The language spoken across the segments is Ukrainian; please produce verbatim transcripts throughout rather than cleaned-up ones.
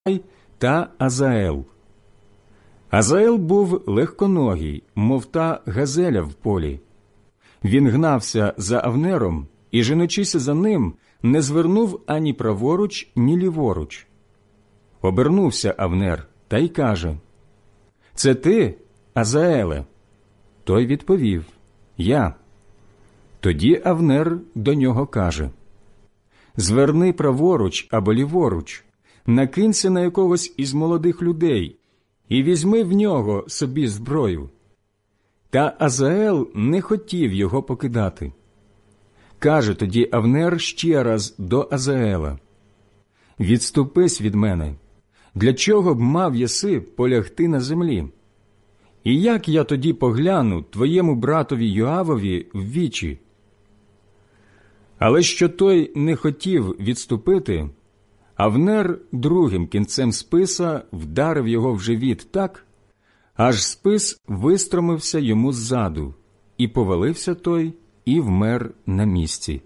та Азаел. Азаел був легконогий, мов та газеля в полі. Він гнався за Авнером і, женучися за ним, не звернув ані праворуч, ні ліворуч. Обернувся Авнер та й каже: «Це ти, Азаеле?» Той відповів: «Я». Тоді Авнер до нього каже: «Зверни праворуч або ліворуч, накинься на якогось із молодих людей і візьми в нього собі зброю». Та Азаел не хотів його покидати. Каже тоді Авнер ще раз до Азаела: «Відступись від мене, для чого б мав єси полягти на землі? І як я тоді погляну твоєму братові Йоавові в вічі?» Але що той не хотів відступити, Авнер другим кінцем списа вдарив його в живіт так, аж спис вистромився йому ззаду, і повалився той, і вмер на місці.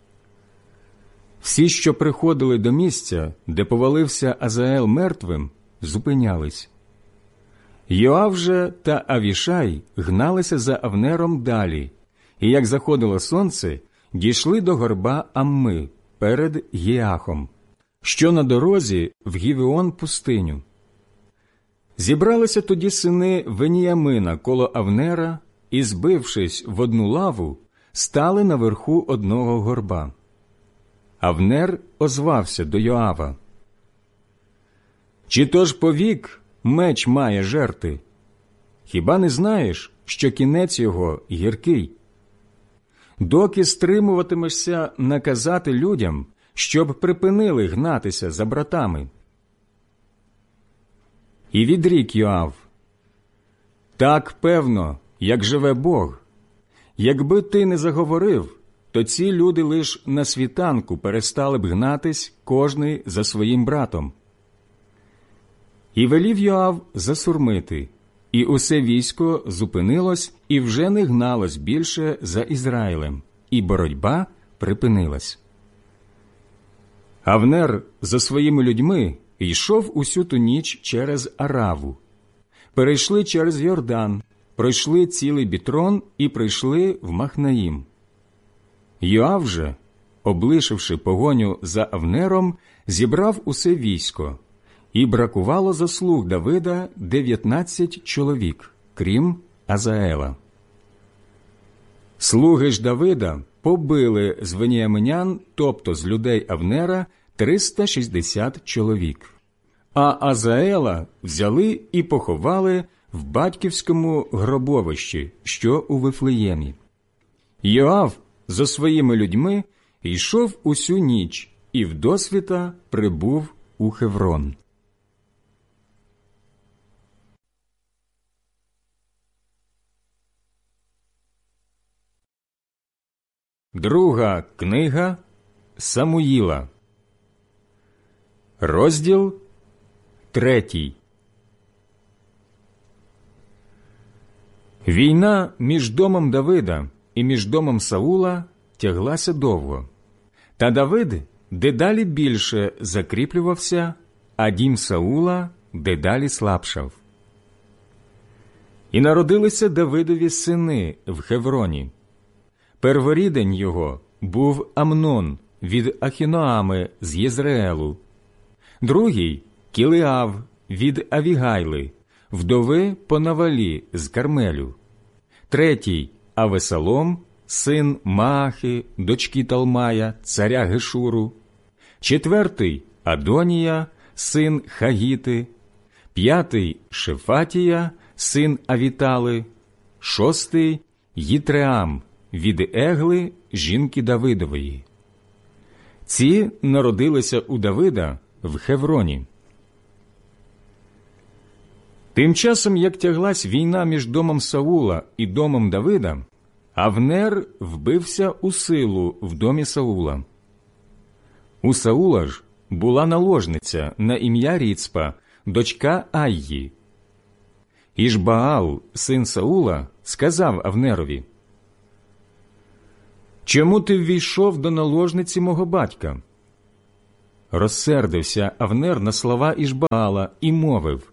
Всі, що приходили до місця, де повалився Азаел мертвим, зупинялись. Йоав же та Авішай гналися за Авнером далі, і як заходило сонце, дійшли до горба Амми перед Гіахом, що на дорозі в Гівеон пустиню. Зібралися тоді сини Веніямина коло Авнера і, збившись в одну лаву, стали наверху одного горба. Авнер озвався до Йоава: «Чи то ж повік меч має жерти? Хіба не знаєш, що кінець його гіркий? Доки стримуватимешся наказати людям, щоб припинили гнатися за братами?» І відрік Йоав: «Так певно, як живе Бог. Якби ти не заговорив, то ці люди лиш на світанку перестали б гнатись кожний за своїм братом». І велів Йоав засурмити, і усе військо зупинилось і вже не гналось більше за Ізраїлем, і боротьба припинилась. Авнер за своїми людьми йшов усю ту ніч через Араву. Перейшли через Йордан, пройшли цілий Бітрон і прийшли в Махнаїм. Йоав же, облишивши погоню за Авнером, зібрав усе військо, і бракувало заслуг Давида дев'ятнадцять чоловік, крім Азаела. Слуги ж Давида побили з веніаминян, тобто з людей Авнера, триста шістдесят чоловік. А Азаела взяли і поховали в батьківському гробовищі, що у Вифлеємі. Йоав за своїми людьми йшов усю ніч і вдосвіта прибув у Хеврон. Друга книга Самуїла, розділ третій. Війна між домом Давида і між домом Саула тяглася довго, та Давид дедалі більше закріплювався, а дім Саула дедалі слабшав. І народилися Давидові сини в Хевроні. Перворідень його був Амнон від Ахіноами з Єзреелу, другий – Кілеав від Авігайли, вдови по Навалі з Кармелю, третій – Авесалом, син Маахи, дочки Талмая, царя Гешуру, четвертий – Адонія, син Хагіти, п'ятий – Шефатія, син Авітали, шостий – Їтреам від Егли, жінки Давидової. Ці народилися у Давида в Хевроні. Тим часом, як тяглась війна між домом Саула і домом Давида, Авнер вбився у силу в домі Саула. У Саула ж була наложниця на ім'я Ріцпа, дочка Айї. Ішбаал, син Саула, сказав Авнерові: «Чому ти ввійшов до наложниці мого батька?» розсердився Авнер на слова Ішбаала і мовив: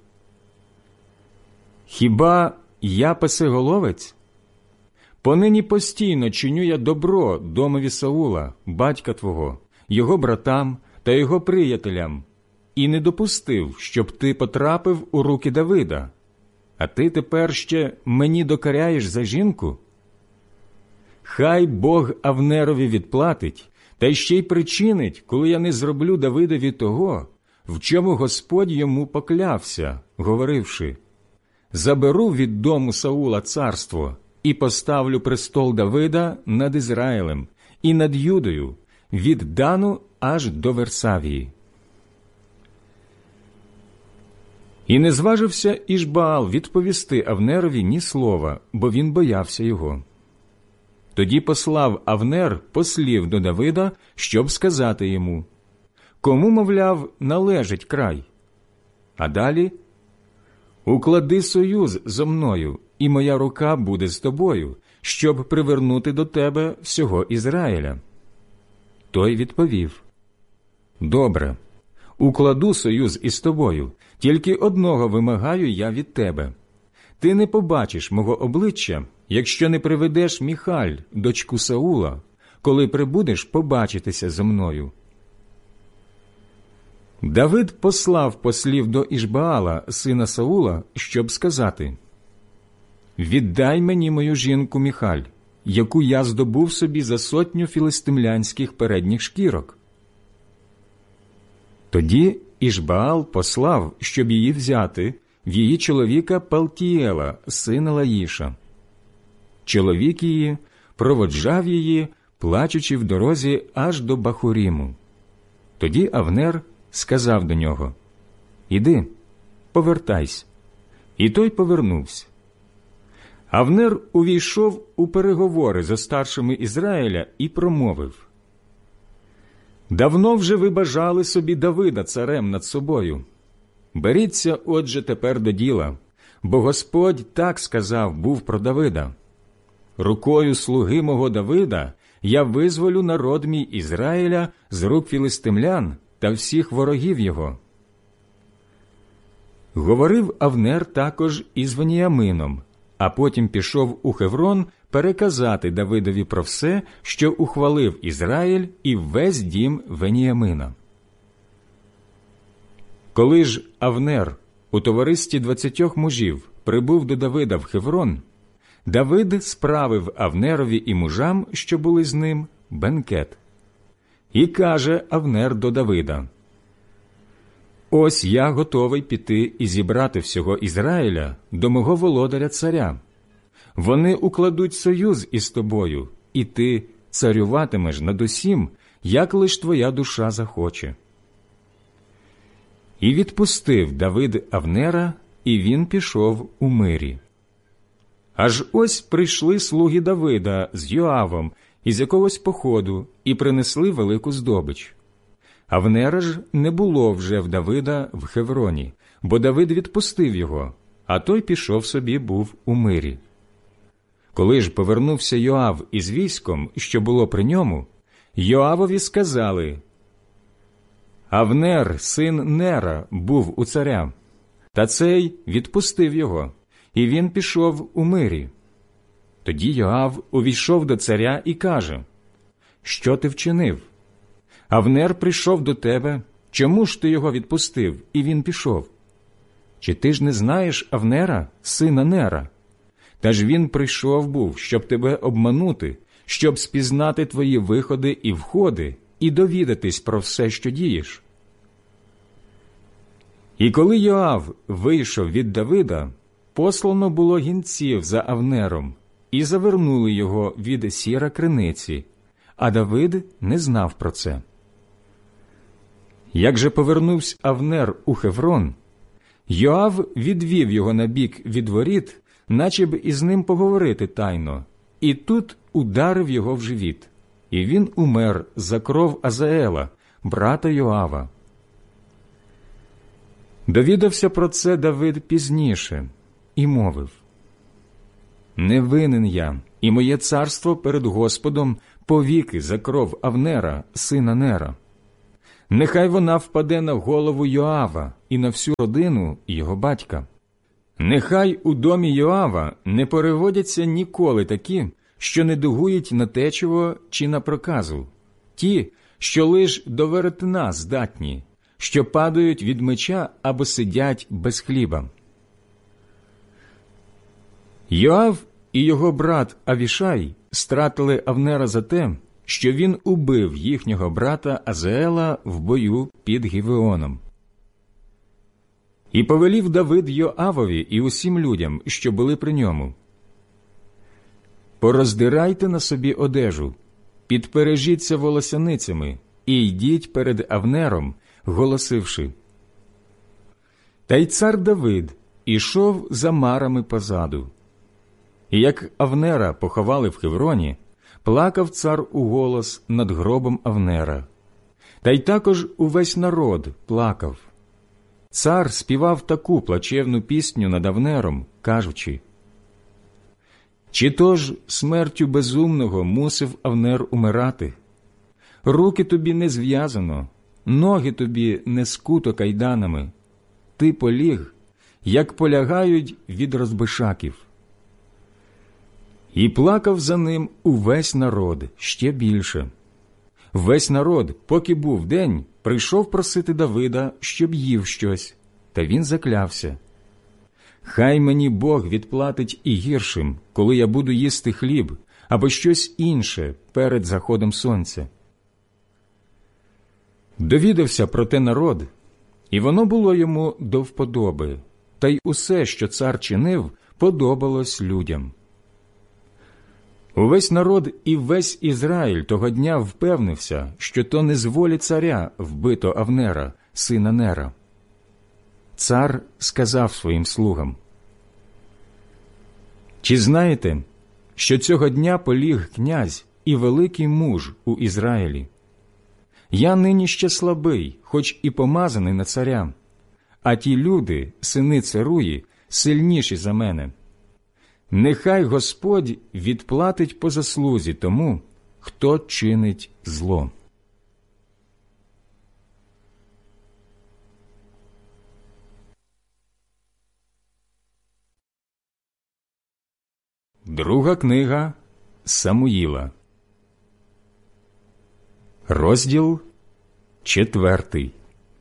«Хіба я песеголовець? Понині постійно чиню я добро домові Саула, батька твого, його братам та його приятелям, і не допустив, щоб ти потрапив у руки Давида. А ти тепер ще мені докоряєш за жінку? Хай Бог Авнерові відплатить, та ще й причинить, коли я не зроблю Давидові того, в чому Господь йому поклявся, говоривши: заберу від дому Саула царство і поставлю престол Давида над Ізраїлем і над Юдою, від Дану аж до Версавії». І не зважився Ішбаал відповісти Авнерові ні слова, бо він боявся його. Тоді послав Авнер послів до Давида, щоб сказати йому: «Кому, мовляв, належить край?» А далі: «Уклади союз зо мною, і моя рука буде з тобою, щоб привернути до тебе всього Ізраїля». Той відповів: «Добре, укладу союз із тобою, тільки одного вимагаю я від тебе. Ти не побачиш мого обличчя, якщо не приведеш Міхаль, дочку Саула, коли прибудеш побачитися зо мною». Давид послав послів до Ішбаала, сина Саула, щоб сказати: «Віддай мені мою жінку Міхаль, яку я здобув собі за сотню філистимлянських передніх шкірок». Тоді Ішбаал послав, щоб її взяти, в її чоловіка Палтієла, сина Лаїша. Чоловік її проводжав її, плачучи в дорозі аж до Бахуріму. Тоді Авнер сказав до нього: «Іди, повертайся». І той повернувся. Авнер увійшов у переговори зо старшими Ізраїля і промовив: «Давно вже ви бажали собі Давида царем над собою. Беріться, отже, тепер до діла, бо Господь так сказав був про Давида: рукою слуги мого Давида я визволю народ мій Ізраїля з рук філистимлян та всіх ворогів його». Говорив Авнер також із Веніямином, а потім пішов у Хеврон переказати Давидові про все, що ухвалив Ізраїль і весь дім Веніямина. Коли ж Авнер у товаристві двадцятьох мужів прибув до Давида в Хеврон, Давид справив Авнерові і мужам, що були з ним, бенкет. І каже Авнер до Давида: «Ось я готовий піти і зібрати всього Ізраїля до мого володаря царя. Вони укладуть союз із тобою, і ти царюватимеш над усім, як лиш твоя душа захоче». І відпустив Давид Авнера, і він пішов у мирі. Аж ось прийшли слуги Давида з Йоавом із якогось походу і принесли велику здобич. Авнера ж не було вже в Давида в Хевроні, бо Давид відпустив його, а той пішов собі був у мирі. Коли ж повернувся Йоав із військом, що було при ньому, Йоавові сказали: «Авнер, син Нера, був у царя, та цей відпустив його, і він пішов у мирі». Тоді Йоав увійшов до царя і каже: «Що ти вчинив? Авнер прийшов до тебе, чому ж ти його відпустив, і він пішов? Чи ти ж не знаєш Авнера, сина Нера? Та ж він прийшов був, щоб тебе обманути, щоб спізнати твої виходи і входи, і довідатись про все, що дієш». І коли Йоав вийшов від Давида, послано було гінців за Авнером, і завернули його від сіра криниці, а Давид не знав про це. Як же повернувся Авнер у Хеврон, Йоав відвів його набік від воріт, наче б із ним поговорити тайно, і тут ударив його в живіт, і він умер за кров Азаела, брата Йоава. Довідався про це Давид пізніше і мовив: «Не винен я, і моє царство перед Господом повіки за кров Авнера, сина Нера. Нехай вона впаде на голову Йоава і на всю родину його батька. Нехай у домі Йоава не переводяться ніколи такі, що недугують на течиво чи на проказу, ті, що лиш до веретена здатні, що падають від меча або сидять без хліба. Йоав і його брат Авішай стратили Авнера за те, що він убив їхнього брата Азаела в бою під Гівеоном. І повелів Давид Йоавові і усім людям, що були при ньому: «Пороздирайте на собі одежу, підпережіться волосяницями і йдіть перед Авнером, голосивши». Та й цар Давид ішов за марами позаду. І як Авнера поховали в Хевроні, плакав цар уголос над гробом Авнера. Та й також увесь народ плакав. Цар співав таку плачевну пісню над Авнером, кажучи: «Чи то ж смертю безумного мусив Авнер умирати? Руки тобі не зв'язано, ноги тобі не скуто кайданами. Ти поліг, як полягають від розбишаків». І плакав за ним увесь народ ще більше. Весь народ, поки був день, прийшов просити Давида, щоб їв щось, та він заклявся: «Хай мені Бог відплатить і гіршим, коли я буду їсти хліб або щось інше перед заходом сонця». Довідався про те народ, і воно було йому до вподоби, та й усе, що цар чинив, подобалось людям. Увесь народ і весь Ізраїль того дня впевнився, що то не з волі царя вбито Авнера, сина Нера. Цар сказав своїм слугам: «Чи знаєте, що цього дня поліг князь і великий муж у Ізраїлі? Я нині ще слабий, хоч і помазаний на царя, а ті люди, сини царуї, сильніші за мене. Нехай Господь відплатить по заслузі тому, хто чинить зло». Друга книга Самуїла, розділ четвертий.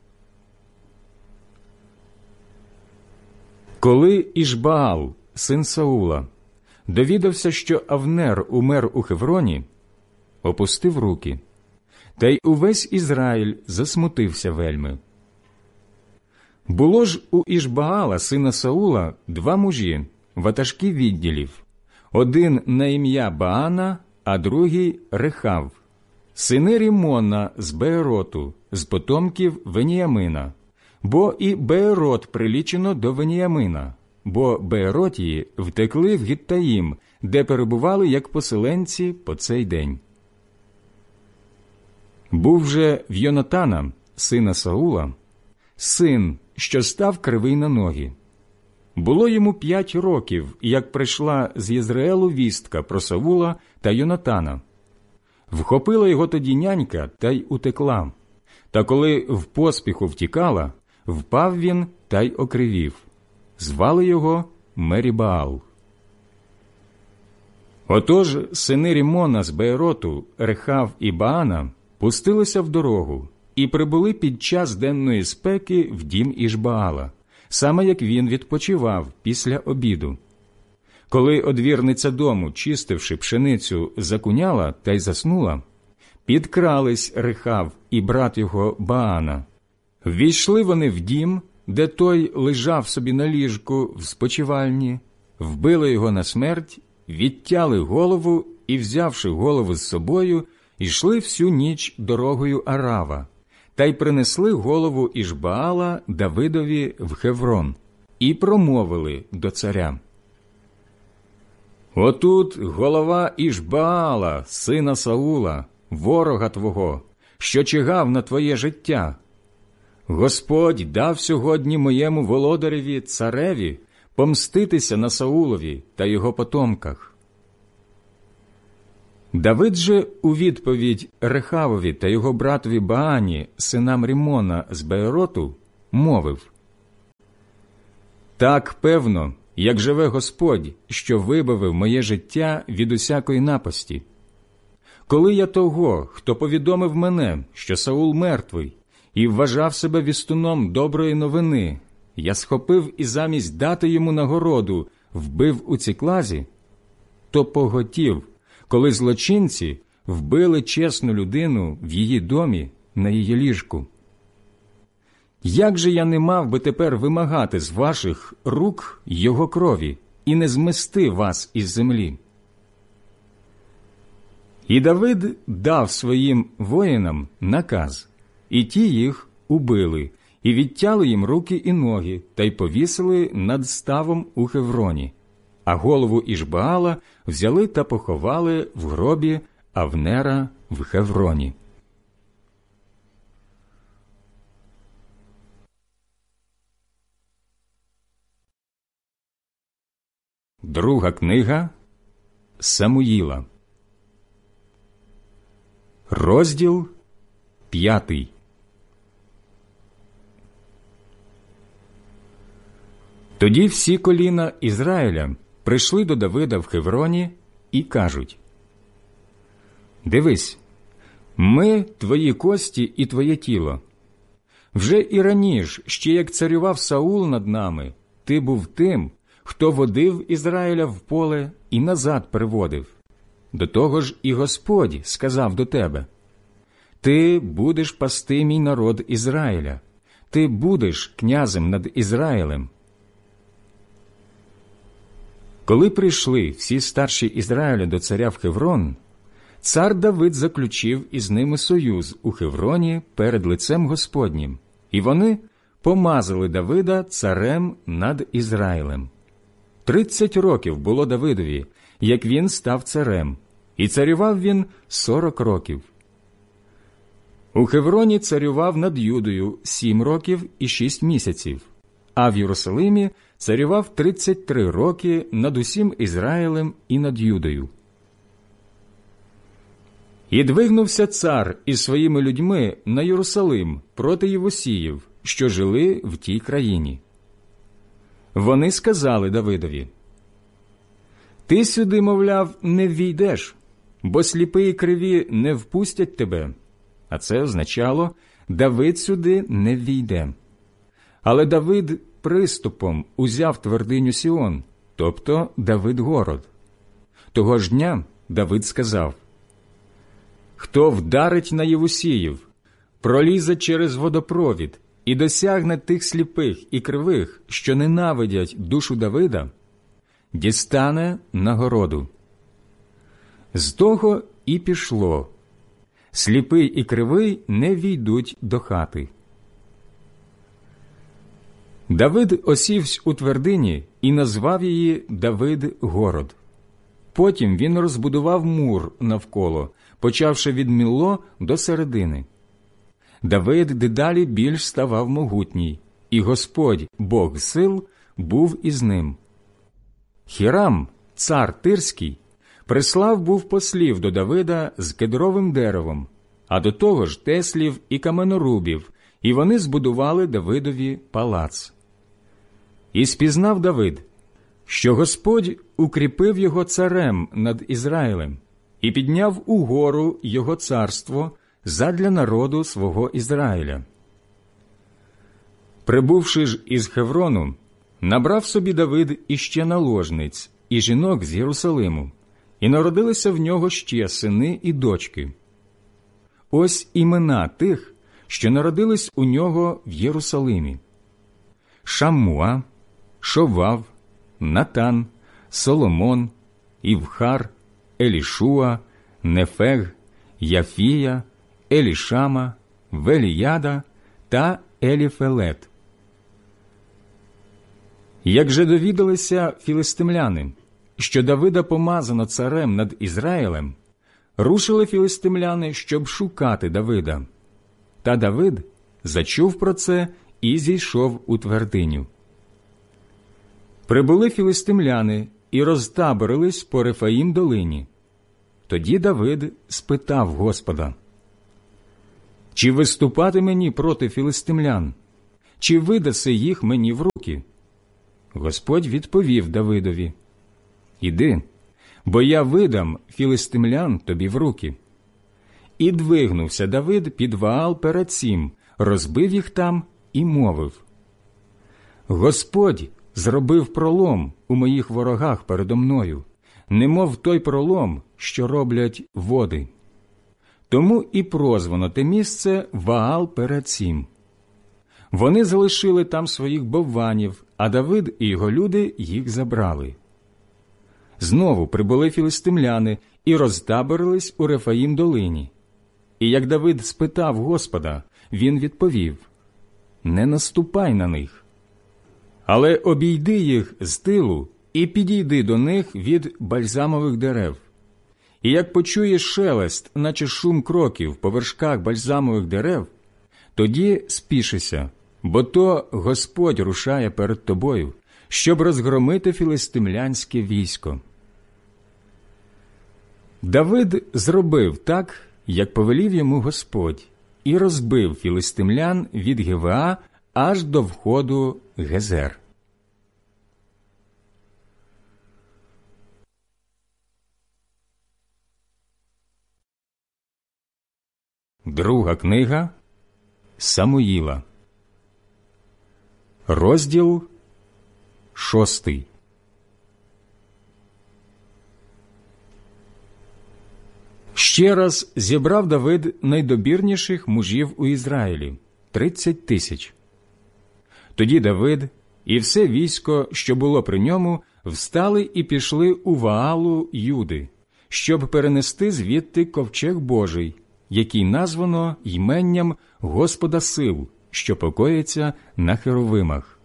Коли Ішбаал, син Саула, довідався, що Авнер умер у Хевроні, опустив руки, та й увесь Ізраїль засмутився вельми. Було ж у Ішбаала, сина Саула, два мужі, ватажки відділів, один на ім'я Баана, а другий Рехав, сини Рімона з Беероту, з потомків Веніямина, бо і Беерот прилічено до Веніямина, бо Бееротії втекли в Гіттаїм, де перебували як поселенці по цей день. Був же в Йонатана, сина Саула, син, що став кривий на ноги. Було йому п'ять років, як прийшла з Єзреелу вістка про Саула та Йонатана. Вхопила його тоді нянька та й утекла. Та коли в поспіху втікала, впав він та й окривів. Звали його Мерібаал. Отож сини Рімона з Беероту, Рехав і Баана пустилися в дорогу і прибули під час денної спеки в дім Ішбаала, саме як він відпочивав після обіду. Коли одвірниця дому, чистивши пшеницю, закуняла та й заснула, підкрались Рехав і брат його Баана. Ввійшли вони в дім, де той лежав собі на ліжку в спочивальні, вбили його на смерть, відтяли голову і, взявши голову з собою, йшли всю ніч дорогою Арава, та й принесли голову Ішбаала Давидові в Хеврон, і промовили до царя: «Отут голова Ішбаала, сина Саула, ворога твого, що чигав на твоє життя. Господь дав сьогодні моєму володареві, цареві, помститися на Саулові та його потомках». Давид же у відповідь Рехавові та його братові Баані, синам Рімона з Беероту, мовив: «Так певно, як живе Господь, що вибавив моє життя від усякої напасті. Коли я того, хто повідомив мене, що Саул мертвий, і вважав себе вістуном доброї новини, я схопив і замість дати йому нагороду вбив у Ціклазі, то поготів, коли злочинці вбили чесну людину в її домі на її ліжку. Як же я не мав би тепер вимагати з ваших рук його крові і не змести вас із землі?» І Давид дав своїм воїнам наказ, і ті їх убили, і відтяли їм руки і ноги, та й повісили над ставом у Хевроні, а голову Ішбаала взяли та поховали в гробі Авнера в Хевроні. Друга книга Самуїла, розділ п'ятий. Тоді всі коліна Ізраїля прийшли до Давида в Хевроні і кажуть: «Дивись, ми твої кості і твоє тіло. Вже і раніше, ще як царював Саул над нами, ти був тим, хто водив Ізраїля в поле і назад приводив. До того ж і Господь сказав до тебе: ти будеш пасти мій народ Ізраїля, ти будеш князем над Ізраїлем». Коли прийшли всі старші Ізраїля до царя в Хеврон, цар Давид заключив із ними союз у Хевроні перед лицем Господнім, і вони помазали Давида царем над Ізраїлем. Тридцять років було Давидові, як він став царем, і царював він сорок років. У Хевроні царював над Юдою сім років і шість місяців, а в Єрусалимі царював тридцять три роки над усім Ізраїлем і над Юдою. І двигнувся цар із своїми людьми на Єрусалим проти Євусіїв, що жили в тій країні. Вони сказали Давидові: «Ти сюди, мовляв, не ввійдеш, бо сліпі і криві не впустять тебе». А це означало: Давид сюди не ввійде. Але Давид приступом узяв твердиню Сіон, тобто Давид-город. Того ж дня Давид сказав: «Хто вдарить на Євусіїв, пролізе через водопровід і досягне тих сліпих і кривих, що ненавидять душу Давида, дістане нагороду». З того і пішло: сліпий і кривий не війдуть до хати. Давид осівсь у твердині і назвав її Давид-город. Потім він розбудував мур навколо, почавши від Мілло до середини. Давид дедалі більш ставав могутній, і Господь, Бог сил, був із ним. Хірам, цар Тирський, прислав був послів до Давида з кедровим деревом, а до того ж теслів і каменорубів, і вони збудували Давидові палац. І спізнав Давид, що Господь укріпив його царем над Ізраїлем і підняв угору його царство задля народу свого Ізраїля. Прибувши ж із Хеврону, набрав собі Давид іще наложниць і жінок з Єрусалиму, і народилися в нього ще сини і дочки. Ось імена тих, що народились у нього в Єрусалимі: Шаммуа, Шовав, Натан, Соломон, Івхар, Елішуа, Нефег, Яфія, Елішама, Веліяда та Еліфелет. Як же довідалися філистимляни, що Давида помазано царем над Ізраїлем, рушили філистимляни, щоб шукати Давида. Та Давид зачув про це і зійшов у твердиню. Прибули філистимляни і розтаборились по Рефаїм долині. Тоді Давид спитав Господа: «Чи виступати мені проти філистимлян? Чи видаси їх мені в руки?» Господь відповів Давидові: «Іди, бо я видам філистимлян тобі в руки». І двигнувся Давид під Ваал-Перацім, розбив їх там і мовив: «Господь зробив пролом у моїх ворогах передо мною, немов той пролом, що роблять води». Тому і прозвано те місце Ваал-Перацім. Вони залишили там своїх бовванів, а Давид і його люди їх забрали. Знову прибули філистимляни і розтаборились у Рефаїм-долині. І як Давид спитав Господа, він відповів: «Не наступай на них, але обійди їх з тилу і підійди до них від бальзамових дерев. І як почуєш шелест, наче шум кроків по вершках бальзамових дерев, тоді спішися, бо то Господь рушає перед тобою, щоб розгромити філистимлянське військо». Давид зробив так, як повелів йому Господь, і розбив філистимлян від Гівеа аж до входу Гезер. Друга книга Самуїла, розділ шостий. Ще раз зібрав Давид найдобірніших мужів у Ізраїлі – тридцять тисяч. Тоді Давид і все військо, що було при ньому, встали і пішли у Ваалу Юди, щоб перенести звідти ковчег Божий, який названо йменням Господа сил, що покоїться на херовимах.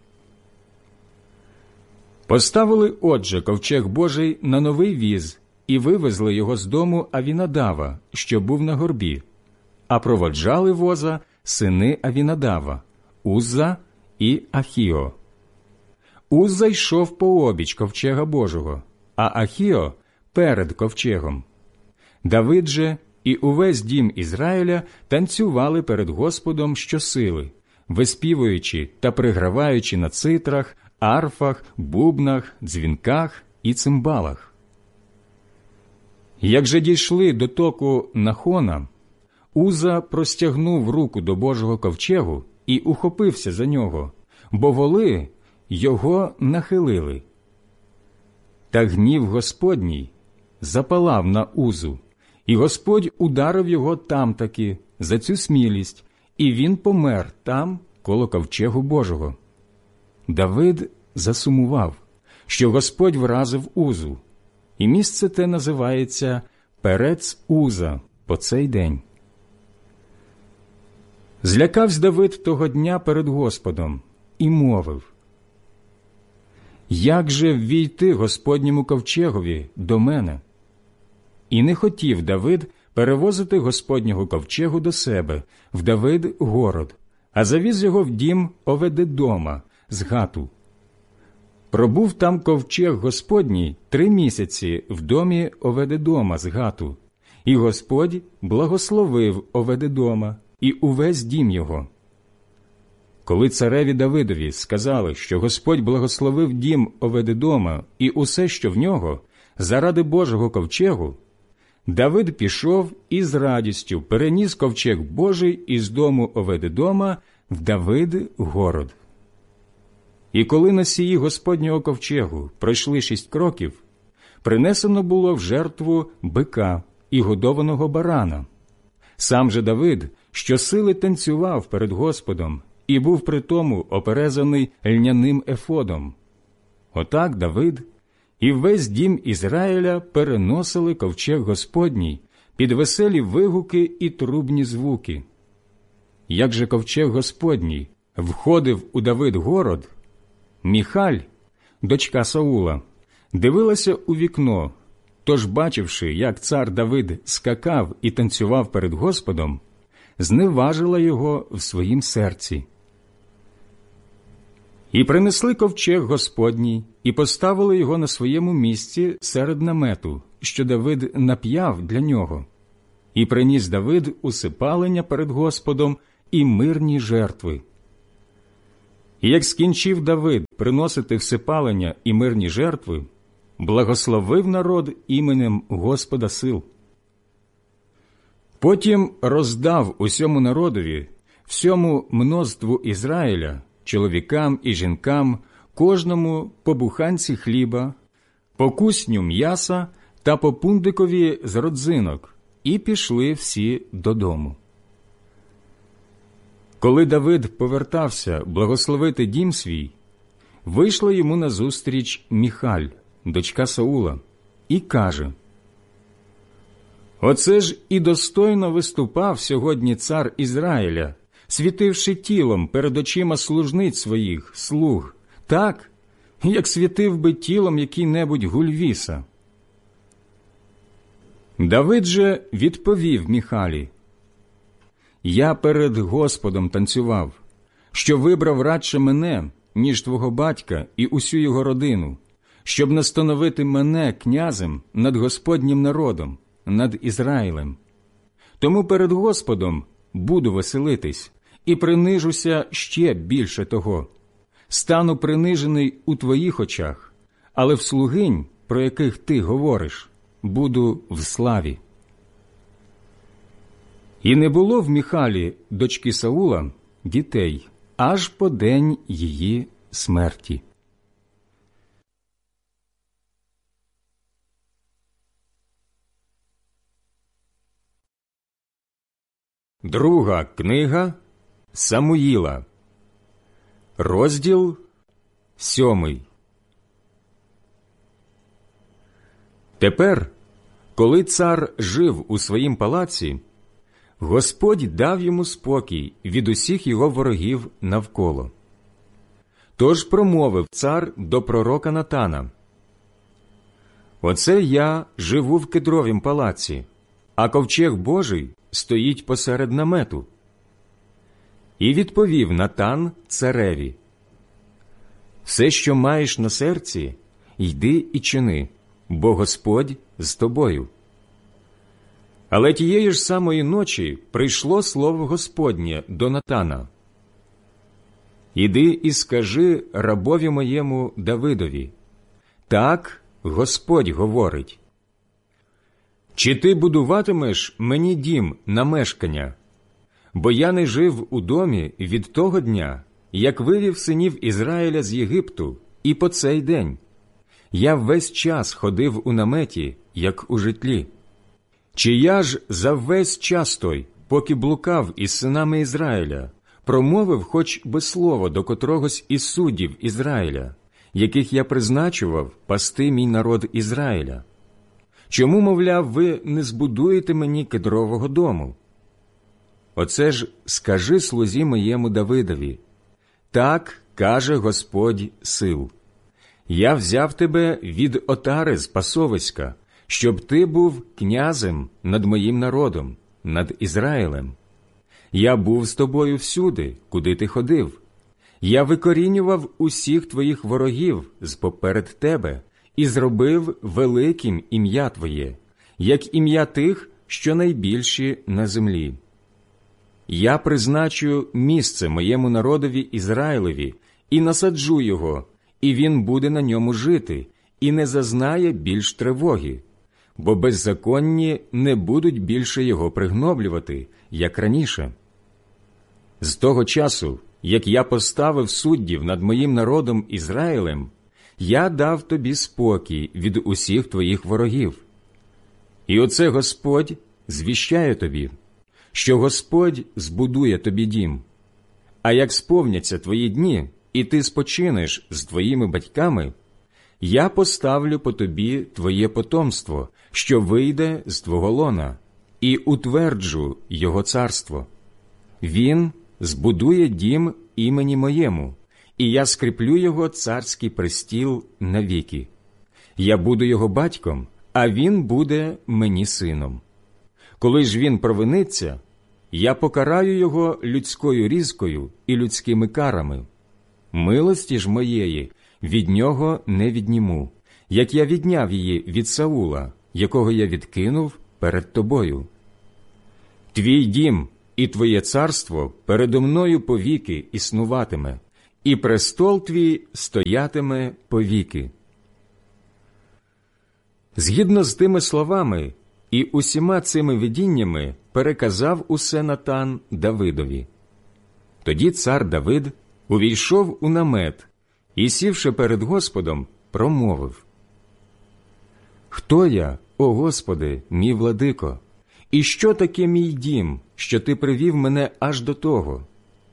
Поставили, отже, ковчег Божий на новий віз і вивезли його з дому Авінадава, що був на горбі, а проводжали воза сини Авінадава – Узза і Ахіо. Узза йшов пообіч ковчега Божого, а Ахіо – перед ковчегом. Давид же і увесь дім Ізраїля танцювали перед Господом щосили, виспівуючи та приграваючи на цитрах, арфах, бубнах, дзвінках і цимбалах. Як же дійшли до току Нахона, Уза простягнув руку до Божого ковчегу і ухопився за нього, бо воли його нахилили. Та гнів Господній запалав на Узу, і Господь ударив його там-таки за цю смілість, і він помер там, коло ковчегу Божого. Давид засумував, що Господь вразив Узу, і місце те називається Перец-Уза по цей день. Злякавсь Давид того дня перед Господом і мовив: «Як же ввійти Господньому ковчегові до мене?» І не хотів Давид перевозити Господнього ковчегу до себе в Давид город, а завіз його в дім Оведедома з Гату. Пробув там ковчег Господній три місяці в домі Оведедома з Гату, і Господь благословив Оведедома і увесь дім його. Коли цареві Давидові сказали, що Господь благословив дім Оведедома і усе, що в нього, заради Божого ковчегу, Давид пішов і з радістю переніс ковчег Божий із дому Оведедома в Давид город. І коли носії Господнього ковчегу пройшли шість кроків, принесено було в жертву бика і годованого барана. Сам же Давид щосили танцював перед Господом і був при тому оперезаний льняним ефодом. Отак Давид і весь дім Ізраїля переносили ковчег Господній під веселі вигуки і трубні звуки. Як же ковчег Господній входив у Давид город, Міхаль, дочка Саула, дивилася у вікно, тож, бачивши, як цар Давид скакав і танцював перед Господом, зневажила його в своїм серці. І принесли ковчег Господній, і поставили його на своєму місці серед намету, що Давид нап'яв для нього. І приніс Давид усипалення перед Господом і мирні жертви. І як скінчив Давид приносити всипалення і мирні жертви, благословив народ іменем Господа сил. Потім роздав усьому народові, всьому мноству Ізраїля, чоловікам і жінкам, кожному по буханці хліба, по кусню м'яса та по пундикові з родзинок, і пішли всі додому. Коли Давид повертався благословити дім свій, вийшла йому назустріч Міхаль, дочка Саула, і каже: «Оце ж і достойно виступав сьогодні цар Ізраїля, світивши тілом перед очима служниць своїх, слуг, так, як світив би тілом який-небудь Гульвіса». Давид же відповів Міхалі: «Я перед Господом танцював, що вибрав радше мене, ніж твого батька і усю його родину, щоб настановити мене князем над Господнім народом, над Ізраїлем. Тому перед Господом буду веселитись і принижуся ще більше того. Стану принижений у твоїх очах, але в слугинь, про яких ти говориш, буду в славі». І не було в Міхалі, дочки Саула, дітей, аж по день її смерті. Друга книга Самуїла, розділ сьомий. Тепер, коли цар жив у своїм палаці, Господь дав йому спокій від усіх його ворогів навколо. Тож промовив цар до пророка Натана: «Оце я живу в кедровім палаці, а ковчег Божий стоїть посеред намету». І відповів Натан цареві: «Все, що маєш на серці, йди і чини, бо Господь з тобою». Але тієї ж самої ночі прийшло слово Господнє до Натана: «Іди і скажи рабові моєму Давидові: так Господь говорить: чи ти будуватимеш мені дім на мешкання? Бо я не жив у домі від того дня, як вивів синів Ізраїля з Єгипту, і по цей день. Я весь час ходив у наметі, як у житлі. Чи я ж за весь час той, поки блукав із синами Ізраїля, промовив хоч би слово до котрогось із суддів Ізраїля, яких я призначував пасти мій народ Ізраїля? Чому, мовляв, ви не збудуєте мені кедрового дому? Оце ж скажи слузі моєму Давидові: так каже Господь сил: я взяв тебе від отари з пасовиська, щоб ти був князем над моїм народом, над Ізраїлем. Я був з тобою всюди, куди ти ходив. Я викорінював усіх твоїх ворогів з-поперед тебе і зробив великим ім'я твоє, як ім'я тих, що найбільші на землі. Я призначу місце моєму народові Ізраїлеві і насаджу його, і він буде на ньому жити, і не зазнає більш тривоги, бо беззаконні не будуть більше його пригноблювати, як раніше. З того часу, як я поставив суддів над моїм народом Ізраїлем, я дав тобі спокій від усіх твоїх ворогів. І оце Господь звіщає тобі, що Господь збудує тобі дім. А як сповняться твої дні, і ти спочинеш з твоїми батьками, я поставлю по тобі твоє потомство, що вийде з твого лона, і утверджу його царство. Він збудує дім імені моєму, і я скріплю його царський престіл навіки. Я буду його батьком, а він буде мені сином. Коли ж він провиниться, я покараю його людською різкою і людськими карами. Милості ж моєї від нього не відніму, як я відняв її від Саула, якого я відкинув перед тобою. Твій дім і твоє царство передо мною повіки існуватиме, і престол твій стоятиме повіки». Згідно з тими словами і усіма цими видіннями переказав усе Натан Давидові. Тоді цар Давид увійшов у намет і, сівши перед Господом, промовив: «Хто я, о Господи, мій владико, і що таке мій дім, що ти привів мене аж до того?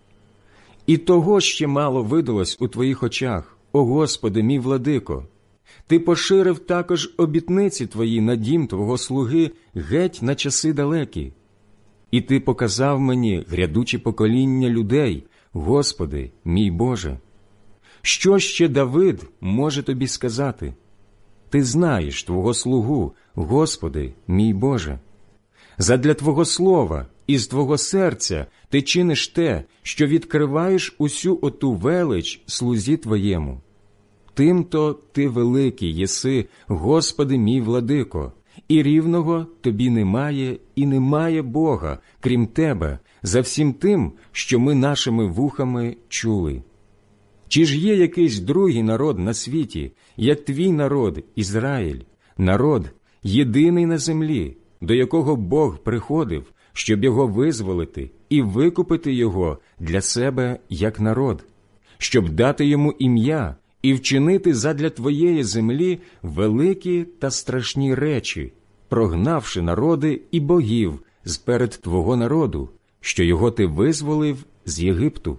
І того ще мало видалось у твоїх очах, о Господи, мій владико. Ти поширив також обітниці твої на дім твого слуги геть на часи далекі. І ти показав мені грядучі покоління людей, Господи, мій Боже. Що ще Давид може тобі сказати? Ти знаєш твого слугу, Господи, мій Боже. Задля твого слова і з твого серця ти чиниш те, що відкриваєш усю оту велич слузі твоєму. Тим-то ти великий єси, Господи мій владико, і рівного тобі немає і немає Бога, крім тебе, за всім тим, що ми нашими вухами чули. Чи ж є якийсь другий народ на світі, як твій народ Ізраїль, народ, єдиний на землі, до якого Бог приходив, щоб його визволити і викупити його для себе як народ, щоб дати йому ім'я і вчинити задля твоєї землі великі та страшні речі, прогнавши народи і богів зперед твого народу, що його ти визволив з Єгипту.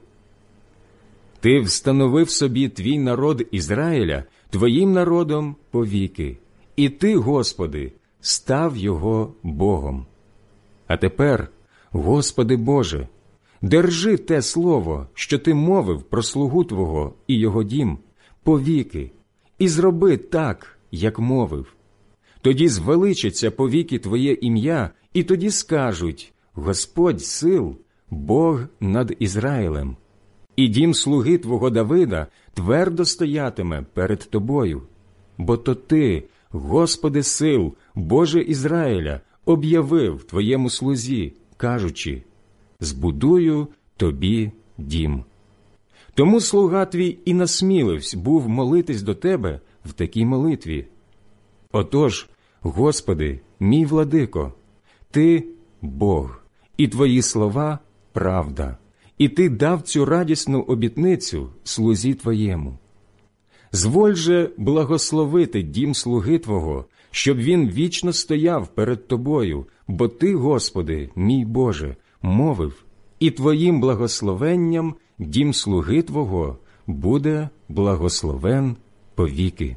Ти встановив собі твій народ Ізраїля твоїм народом повіки, і ти, Господи, став його Богом. А тепер, Господи Боже, держи те слово, що ти мовив про слугу Твого і його дім, повіки, і зроби так, як мовив. Тоді звеличиться повіки Твоє ім'я, і тоді скажуть: Господь сил, Бог над Ізраїлем. І дім слуги Твого Давида твердо стоятиме перед Тобою. Бо то Ти, Господи сил, Боже Ізраїля, об'явив Твоєму слузі, кажучи: «Збудую Тобі дім». Тому слуга Твій і насмілився був молитись до Тебе в такій молитві. Отож, Господи, мій владико, Ти – Бог, і Твої слова – правда, і Ти дав цю радісну обітницю слузі Твоєму. Зволь же благословити дім слуги Твого, щоб він вічно стояв перед Тобою, бо Ти, Господи, мій Боже, мовив, і Твоїм благословенням дім слуги Твого буде благословен повіки.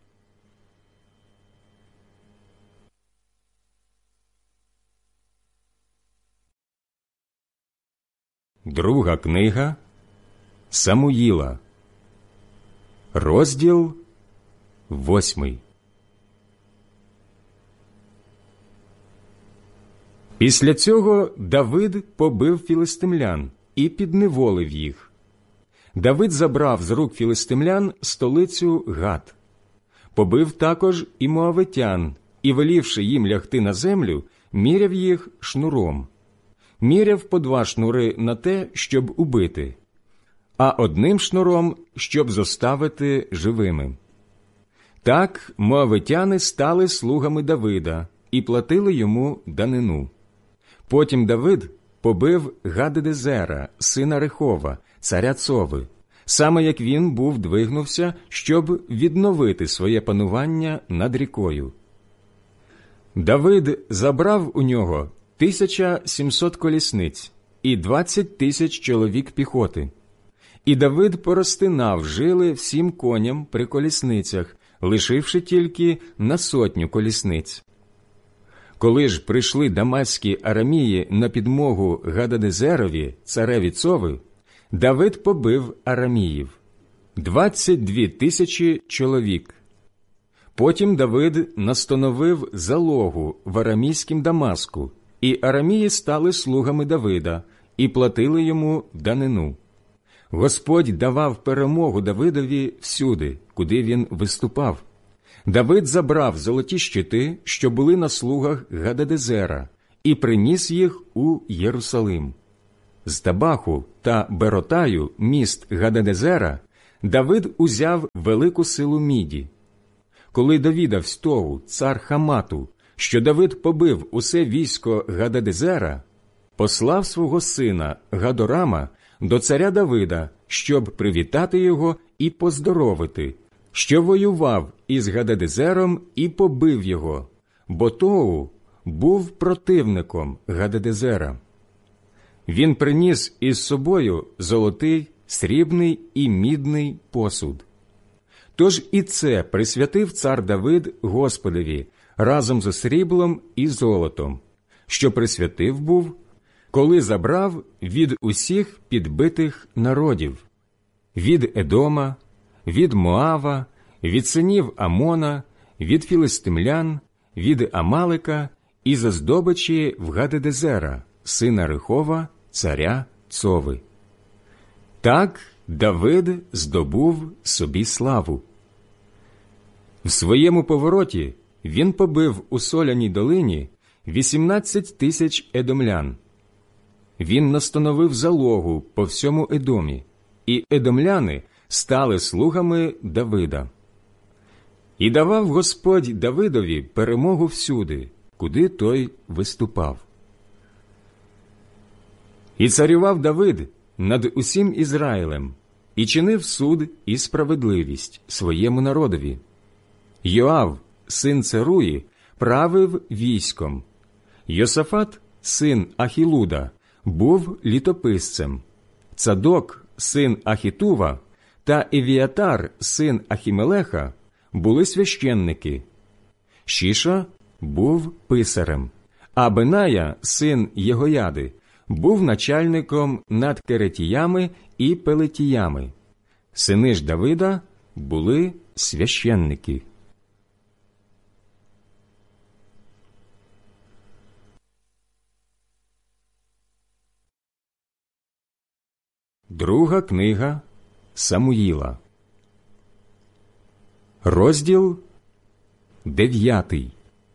Друга книга Самуїла, розділ восьмий. Після цього Давид побив філистимлян і підневолив їх. Давид забрав з рук філистимлян столицю Гат. Побив також і моавитян, і, велівши їм лягти на землю, міряв їх шнуром. Міряв по два шнури на те, щоб убити, а одним шнуром, щоб зоставити живими. Так моавитяни стали слугами Давида і платили йому данину. Потім Давид побив Гададезера, сина Рехова, царя Цови, саме як він був двигнувся, щоб відновити своє панування над рікою. Давид забрав у нього тисяча сімсот колісниць і двадцять тисяч чоловік піхоти. І Давид порозтинав жили всім коням при колісницях, лишивши тільки на сотню колісниць. Коли ж прийшли дамаські арамії на підмогу Гададезерові, цареві Цови, Давид побив араміїв – двадцять дві тисячі чоловік. Потім Давид настановив залогу в арамійськім Дамаску, і арамії стали слугами Давида і платили йому данину. Господь давав перемогу Давидові всюди, куди він виступав. Давид забрав золоті щити, що були на слугах Гададезера, і приніс їх у Єрусалим. З Табаху та Беротаю, міст Гададезера, Давид узяв велику силу міді. Коли довідавсь Тогу, цар Хамату, що Давид побив усе військо Гададезера, послав свого сина Гадорама до царя Давида, щоб привітати його і поздоровити, що воював із Гададезером і побив його, бо Тогу був противником Гададезера. Він приніс із собою золотий, срібний і мідний посуд. Тож і це присвятив цар Давид Господеві разом зі сріблом і золотом, що присвятив був, коли забрав від усіх підбитих народів, від Едома, від Моава, від синів Амона, від філистимлян, від Амалика і за здобичі в Гададезера, сина Рехова, царя Цови. Так Давид здобув собі славу. В своєму повороті він побив у Соляній долині вісімнадцять тисяч едомлян. Він настановив залогу по всьому Едомі, і едомляни стали слугами Давида. І давав Господь Давидові перемогу всюди, куди той виступав. І царював Давид над усім Ізраїлем, і чинив суд і справедливість своєму народові. Йоав, син Церуї, правив військом. Йосафат, син Ахілуда, був літописцем. Цадок, син Ахітува, та Евіатар, син Ахімелеха, були священники. Шіша був писарем, а Беная, син Єгояди, був начальником над керетіями і пелетіями. Сини ж Давида були священники. Друга книга Самуїла. Розділ дев'ятий.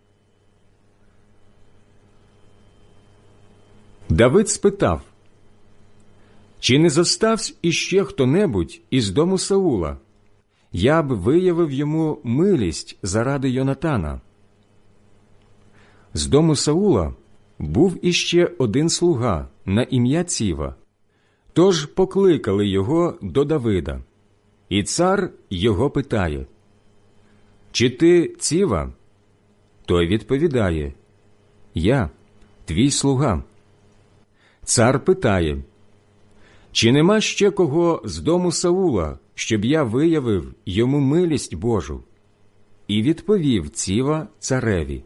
Давид спитав: «Чи не зостався іще хто-небудь із дому Саула? Я б виявив йому милість заради Йонатана». З дому Саула був іще один слуга на ім'я Ціва. Тож покликали його до Давида. І цар його питає: «Чи ти Ціва?» Той відповідає: «Я, твій слуга». Цар питає: «Чи нема ще кого з дому Саула, щоб я виявив йому милість Божу?» І відповів Ціва цареві: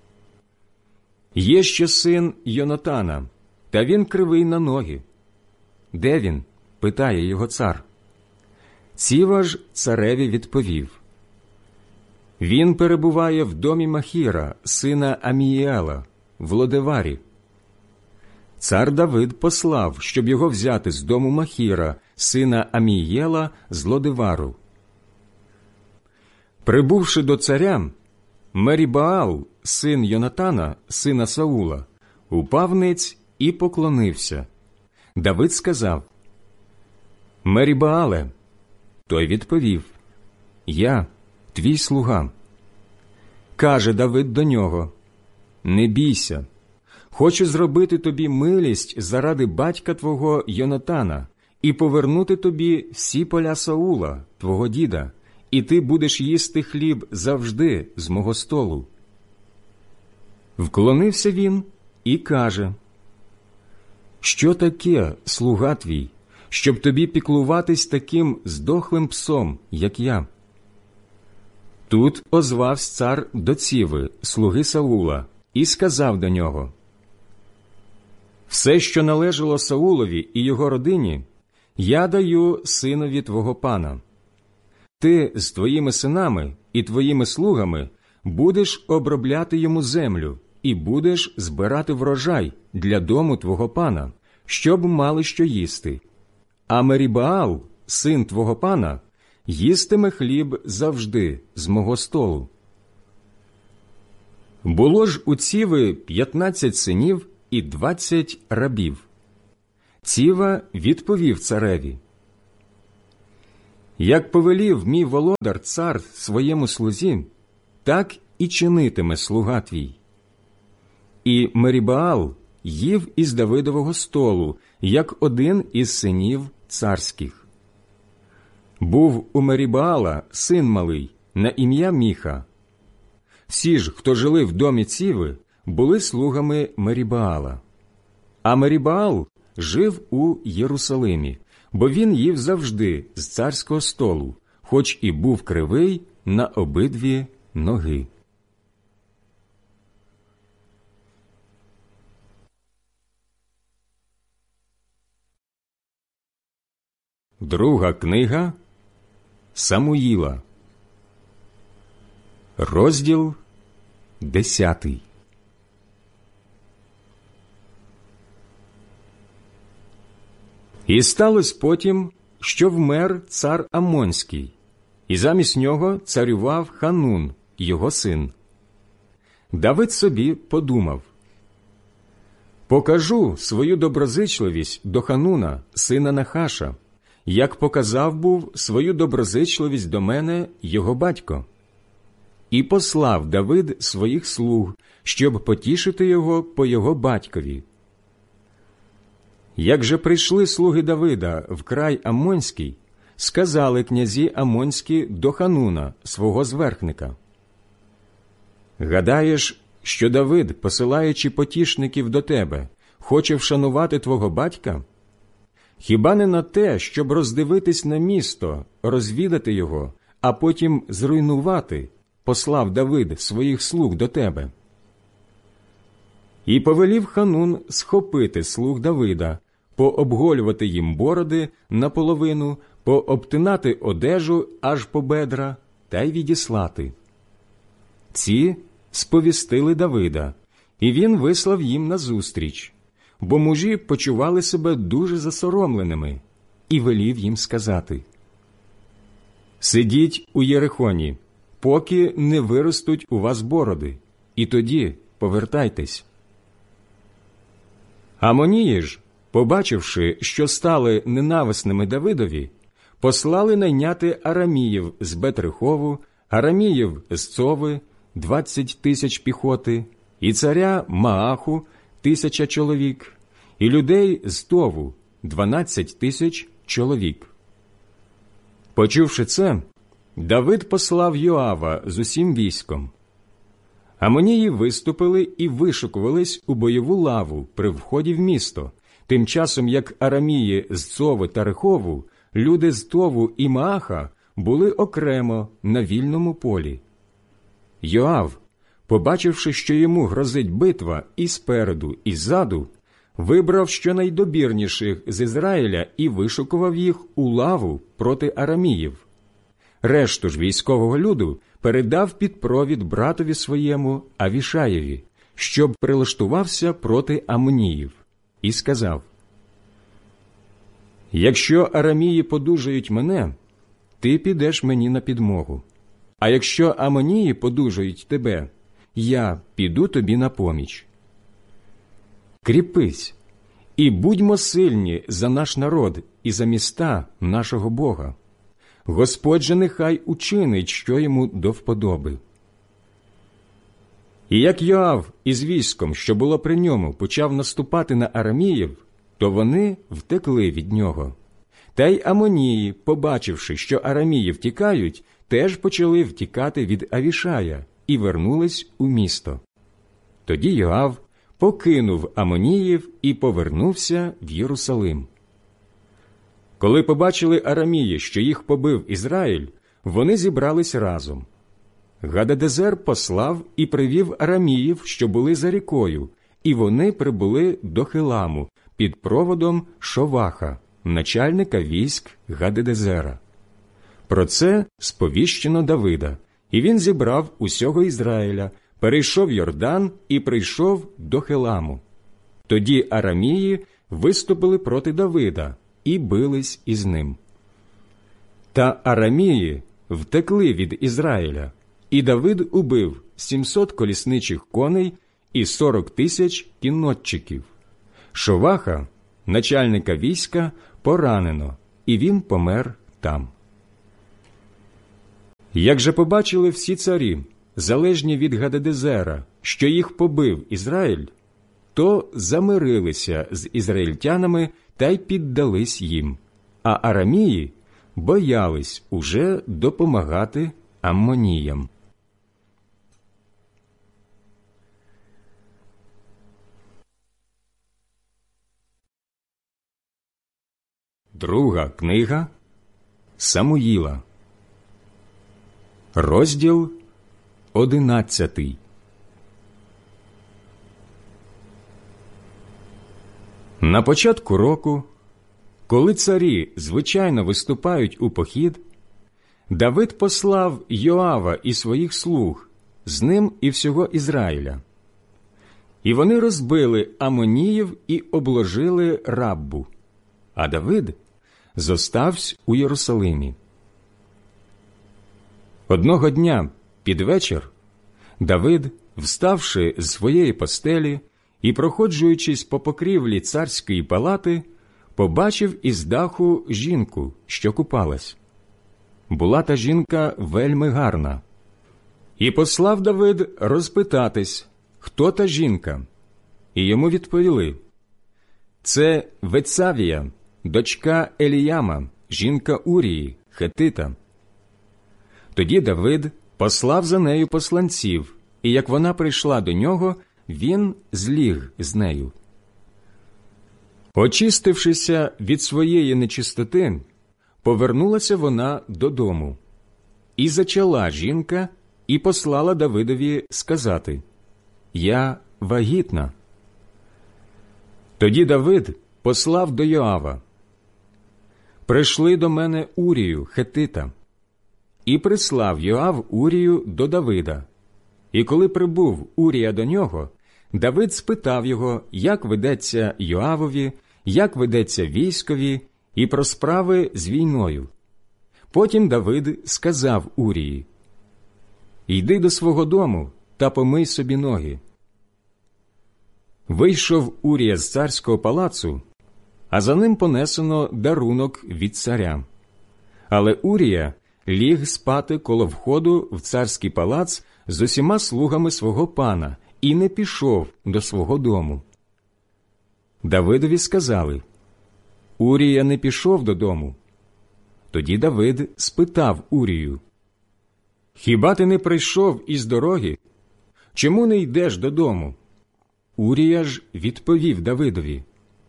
«Є ще син Йонатана, та він кривий на ноги». «Де він?» – питає його цар. Ціва ж цареві відповів: «Він перебуває в домі Махіра, сина Амієла, в Лодеварі». Цар Давид послав, щоб його взяти з дому Махіра, сина Амієла, з Лодевару. Прибувши до царя, Мерібаал, син Йонатана, сина Саула, упав ниць і поклонився. Давид сказав: «Мерібаале». Той відповів: «Я, твій слуга». Каже Давид до нього: «Не бійся, хочу зробити тобі милість заради батька твого Йонатана і повернути тобі всі поля Саула, твого діда, і ти будеш їсти хліб завжди з мого столу». Вклонився він і каже: «Що таке, слуга твій, щоб тобі піклуватись таким здохлим псом, як я?» Тут озвавсь цар до Ціви, слуги Саула, і сказав до нього: «Все, що належало Саулові і його родині, я даю синові твого пана. Ти з твоїми синами і твоїми слугами будеш обробляти йому землю і будеш збирати врожай для дому твого пана, щоб мали що їсти. А Мерібаал, син твого пана, їстиме хліб завжди з мого столу. Було ж у Ціви п'ятнадцять синів і двадцять рабів. Ціва відповів цареві: «Як повелів мій володар цар своєму слузі, так і чинитиме слуга твій». І Мерібаал їв із Давидового столу, як один із синів царських. Був у Мерібаала син малий на ім'я Міха. Всі ж, хто жили в домі Ціви, були слугами Мерібаала. А Мерібаал жив у Єрусалимі, бо він їв завжди з царського столу, хоч і був кривий на обидві ноги. Друга книга Самуїла, розділ десятий. І сталося потім, що вмер цар Амонський, і замість нього царював Ханун, його син. Давид собі подумав: «Покажу свою доброзичливість до Хануна, сина Нахаша, як показав був свою доброзичливість до мене його батько». І послав Давид своїх слуг, щоб потішити його по його батькові. Як же прийшли слуги Давида в край Амонський, сказали князі Амонські до Хануна, свого зверхника: «Гадаєш, що Давид, посилаючи потішників до тебе, хоче вшанувати твого батька? Хіба не на те, щоб роздивитись на місто, розвідати його, а потім зруйнувати, послав Давид своїх слуг до тебе?» І повелів Ханун схопити слуг Давида, пообголювати їм бороди наполовину, пообтинати одежу аж по бедра та й відіслати. Ці сповістили Давида, і він вислав їм назустріч, бо мужі почували себе дуже засоромленими, і велів їм сказати: «Сидіть у Єрихоні, поки не виростуть у вас бороди, і тоді повертайтесь». Амонії ж, побачивши, що стали ненависними Давидові, послали найняти араміїв з Бет-Рехову, араміїв з Цови, двадцять тисяч піхоти, і царя Мааху, тисяча чоловік, і людей з Тову, дванадцять тисяч чоловік. Почувши це, Давид послав Йоава з усім військом. Амонії виступили і вишикувались у бойову лаву при вході в місто, тим часом як арамії з Цови та Рехову, люди з Тову і Мааха були окремо на вільному полі. Йоав, побачивши, що йому грозить битва і спереду, і ззаду, вибрав щонайдобірніших з Ізраїля і вишукував їх у лаву проти араміїв. Решту ж військового люду передав під провід братові своєму Авішаєві, щоб прилаштувався проти Амоніїв, і сказав: «Якщо арамії подужають мене, ти підеш мені на підмогу, а якщо Амонії подужають тебе, я піду тобі на поміч. Кріпись і будьмо сильні за наш народ і за міста нашого Бога. Господь же нехай учинить, що йому до вподоби». І як Йоав із військом, що було при ньому, почав наступати на араміїв, то вони втекли від нього. Та й Амонії, побачивши, що арамії втікають, теж почали втікати від Авішая і вернулись у місто. Тоді Йоав покинув Амоніїв і повернувся в Єрусалим. Коли побачили арамії, що їх побив Ізраїль, вони зібрались разом. Гададезер послав і привів араміїв, що були за рікою, і вони прибули до Хиламу під проводом Шоваха, начальника військ Гададезера. Про це сповіщено Давида, і він зібрав усього Ізраїля, перейшов Йордан і прийшов до Хиламу. Тоді арамії виступили проти Давида і бились із ним. та арамії втекли від Ізраїля, і Давид убив сімсот колісничих коней і сорок тисяч кіннотчиків. Шоваха, начальника війська, поранено, і він помер там. Як же побачили всі царі, залежні від Гададезера, що їх побив Ізраїль, то замирилися з ізраїльтянами та й піддались їм, а арамії боялись уже допомагати аммоніям. Друга книга Самуїла, розділ одинадцятий. На початку року, коли царі звичайно виступають у похід, Давид послав Йоава і своїх слуг, з ним і всього Ізраїля. І вони розбили амоніїв і обложили Раббу, а Давид зостався у Єрусалимі. Одного дня під вечір Давид, вставши з своєї постелі і проходжуючись по покрівлі царської палати, побачив із даху жінку, що купалась. Була та жінка вельми гарна. І послав Давид розпитатись, хто та жінка. І йому відповіли: це Вецавія, дочка Еліяма, жінка Урії, хетита. Тоді Давид послав за нею посланців, і як вона прийшла до нього, він зліг з нею. Очистившися від своєї нечистоти, повернулася вона додому. І зачала жінка, і послала Давидові сказати: «Я вагітна». Тоді Давид послав до Йоава: «Прийшли до мене Урію, хетита». І прислав Йоав Урію до Давида. І коли прибув Урія до нього, Давид спитав його, як ведеться Йоавові, як ведеться військові, і про справи з війною. Потім Давид сказав Урії: «Йди до свого дому та помий собі ноги». Вийшов Урія з царського палацу, а за ним понесено дарунок від царя. Але Урія ліг спати коло входу в царський палац з усіма слугами свого пана і не пішов до свого дому. Давидові сказали: «Урія не пішов додому». Тоді Давид спитав Урію: «Хіба ти не прийшов із дороги? Чому не йдеш додому?» Урія ж відповів Давидові: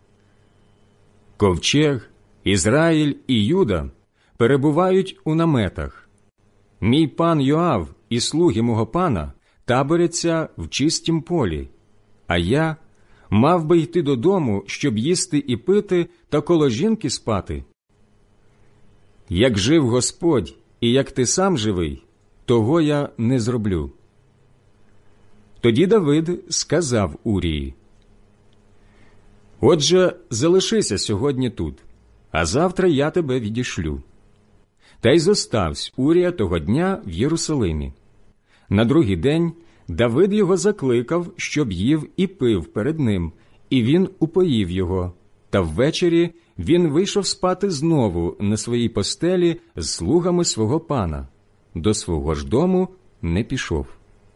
«Ковчег, Ізраїль і Юда перебувають у наметах. Мій пан Йоав і слуги мого пана таборяться в чистім полі, а я мав би йти додому, щоб їсти і пити та коло жінки спати. Як жив Господь, і як ти сам живий, того я не зроблю». Тоді Давид сказав Урії: «Отже, залишися сьогодні тут, а завтра я тебе відішлю». Та й зоставсь Урія того дня в Єрусалимі. На другий день Давид його закликав, щоб їв і пив перед ним, і він упоїв його. Та ввечері він вийшов спати знову на своїй постелі з слугами свого пана. До свого ж дому не пішов.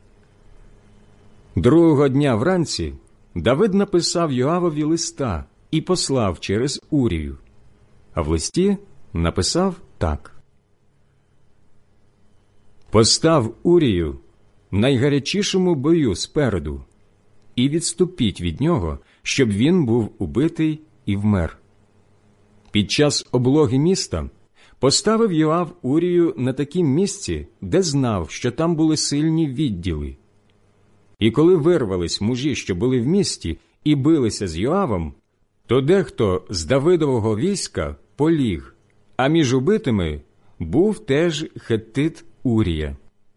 Другого дня вранці Давид написав Йоавові листа і послав через Урію. А в листі написав так: «Постав Урію в найгарячішому бою спереду, і відступіть від нього, щоб він був убитий і вмер». Під час облоги міста поставив Йоав Урію на такім місці, де знав, що там були сильні відділи. І коли вирвались мужі, що були в місті, і билися з Йоавом, то дехто з Давидового війська поліг, а між убитими був теж хеттит Урія.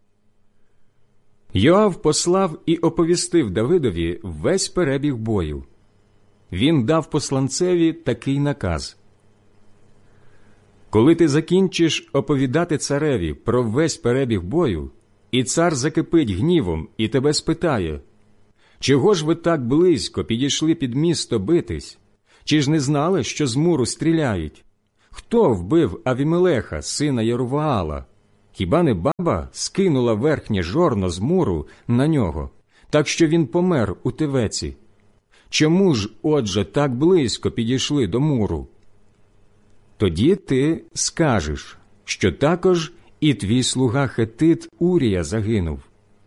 Йоав послав і оповістив Давидові весь перебіг бою. Він дав посланцеві такий наказ: Коли ти закінчиш оповідати цареві про весь перебіг бою, і цар закипить гнівом і тебе спитає: чого ж ви так близько підійшли під місто битись? Чи ж не знали, що з муру стріляють? Хто вбив Авімелеха, сина Єруваала? Хіба не баба скинула верхнє жорно з муру на нього, так що він помер у тевеці? Чому ж, отже, так близько підійшли до муру? Тоді ти скажеш, що також і твій слуга Хетит Урія загинув.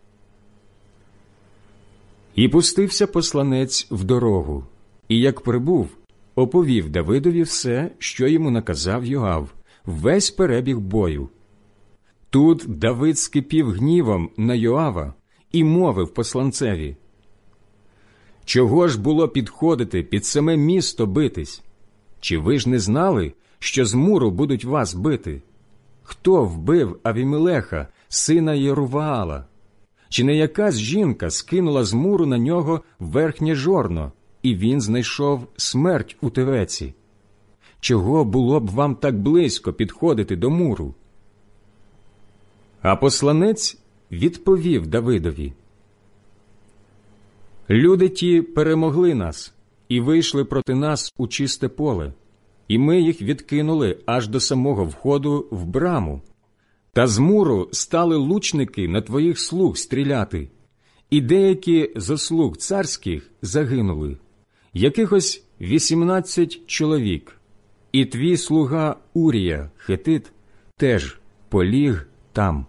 І пустився посланець в дорогу, і як прибув, оповів Давидові все, що йому наказав Йоав, весь перебіг бою. Тут Давид скипів гнівом на Йоава і мовив посланцеві: чого ж було підходити під саме місто битись? Чи ви ж не знали, що з муру будуть вас бити? Хто вбив Авімелеха, сина Єруваала? Чи не якась жінка скинула з муру на нього верхнє жорно, і він знайшов смерть у тевеці? Чого було б вам так близько підходити до муру? А посланець відповів Давидові: люди ті перемогли нас і вийшли проти нас у чисте поле, і ми їх відкинули аж до самого входу в браму. Та з муру стали лучники на твоїх слуг стріляти, і деякі зо слуг царських загинули, якихось вісімнадцять чоловік, і твій слуга Урія Хетит теж поліг там.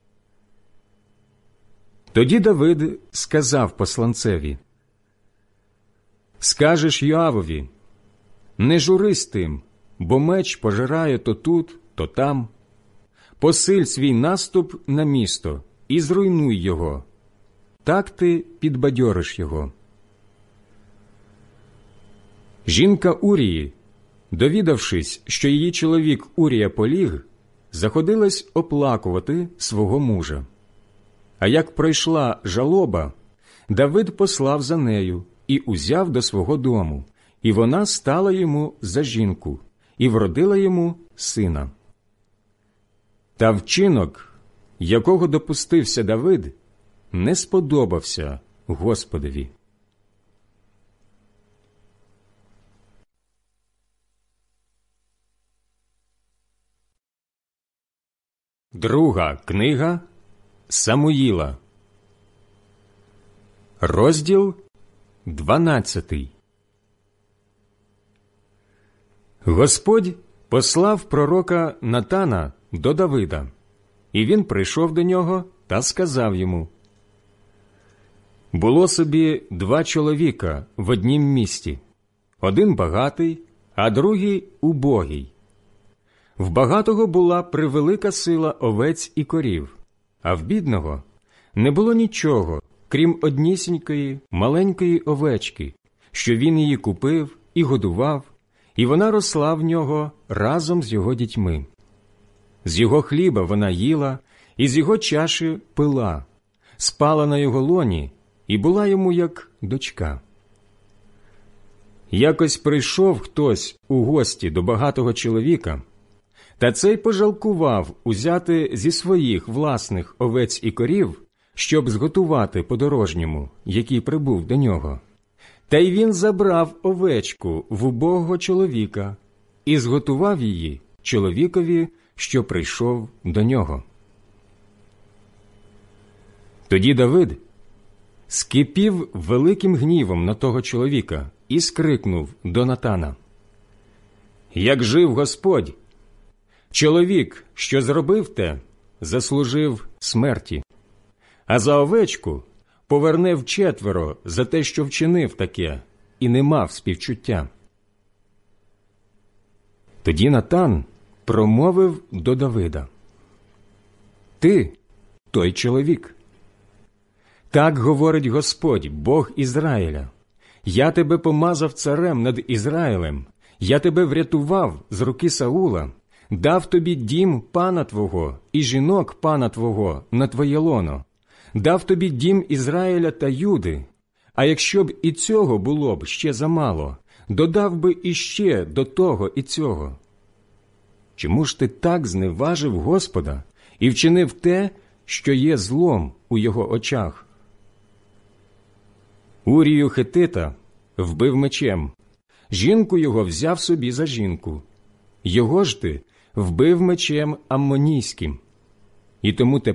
Тоді Давид сказав посланцеві: скажеш Йоавові: не журись тим, бо меч пожирає то тут, то там. Посиль свій наступ на місто і зруйнуй його. Так ти підбадьориш його. Жінка Урії, довідавшись, що її чоловік Урія поліг, заходилась оплакувати свого мужа. А як пройшла жалоба, Давид послав за нею і узяв до свого дому, і вона стала йому за жінку, і вродила йому сина. Та вчинок, якого допустився Давид, не сподобався Господові. Друга книга Самуїла, розділ дванадцятий. Господь послав пророка Натана до Давида, і він прийшов до нього та сказав йому: було собі два чоловіка в однім місті, один багатий, а другий убогий. В багатого була превелика сила овець і корів, а в бідного не було нічого, крім однісінької маленької овечки, що він її купив і годував, і вона росла в нього разом з його дітьми. З його хліба вона їла, і з його чаші пила, спала на його лоні і була йому як дочка. Якось прийшов хтось у гості до багатого чоловіка, та цей пожалкував узяти зі своїх власних овець і корів, щоб зготувати подорожньому, який прибув до нього. Та й він забрав овечку в убогого чоловіка і зготував її чоловікові, що прийшов до нього. Тоді Давид скипів великим гнівом на того чоловіка і скрикнув до Натана: «Як жив Господь! Чоловік, що зробив те, заслужив смерті, а за овечку поверне вчетверо за те, що вчинив таке, і не мав співчуття». Тоді Натан промовив до Давида: «Ти – той чоловік. Так говорить Господь, Бог Ізраїля: я тебе помазав царем над Ізраїлем, я тебе врятував з руки Саула, дав тобі дім пана твого і жінок пана твого на твоє лоно, дав тобі дім Ізраїля та Юди, а якщо б і цього було б ще замало, додав би іще до того і цього. чому ж ти так зневажив Господа і вчинив те, що є злом у його очах? Урію Хетита вбив мечем, жінку його взяв собі за жінку. Його ж ти вбив мечем аммонійським. І тому тепер